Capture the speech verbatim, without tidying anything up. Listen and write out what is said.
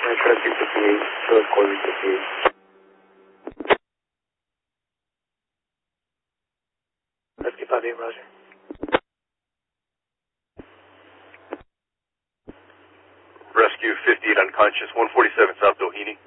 Rescue fifty-eight, Philip Corby fifty-eight. Rescue fifty-eight, Roger. Rescue fifty-eight unconscious, one forty-seven South Doheny.